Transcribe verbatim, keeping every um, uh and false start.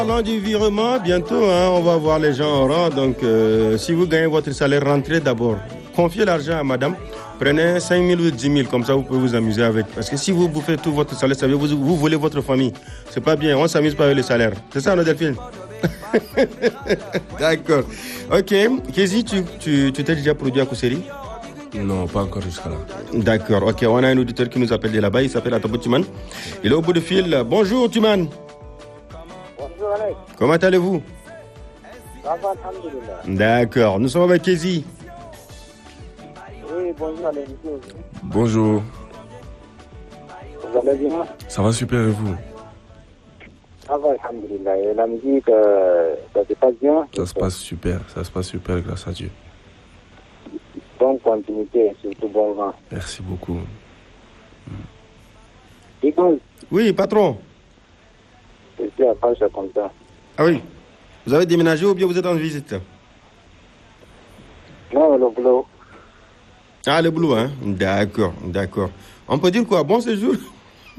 Parlant du virement, bientôt, hein, on va voir les gens en rang. Donc, euh, si vous gagnez votre salaire, rentrez d'abord. Confiez l'argent à madame. Prenez cinq mille ou dix mille, comme ça vous pouvez vous amuser avec. Parce que si vous bouffez tout votre salaire, ça veut dire que vous, vous volez votre famille. C'est pas bien, on s'amuse pas avec le salaire. C'est ça, non, Delphine? D'accord. Ok. Kézi, tu, tu, tu t'es déjà produit à Kousseri? Non, pas encore jusqu'à là. D'accord. Ok, on a un auditeur qui nous appelle de là-bas. Il s'appelle Atabou Tuman. Il est au bout du fil. Bonjour, Tuman. Bonjour, Alex. Comment allez-vous? Ça va, alhamdoulilah. D'accord. Nous sommes avec Kézi. Oui, bonjour, Alex. Bonjour. Vous allez bien? Ça va super et vous? Ça va, alhamdoulilah. Et la musique, euh, ça se passe bien? Ça se passe super, ça se passe super grâce à Dieu. Bonne continuité et surtout bon vent. Merci beaucoup. Écoute, Oui, patron. je suis à Pache comme ça. Ah oui. Vous avez déménagé ou bien vous êtes en visite? Non, le boulot. Ah, le boulot, hein? D'accord, d'accord. On peut dire quoi? Bon séjour?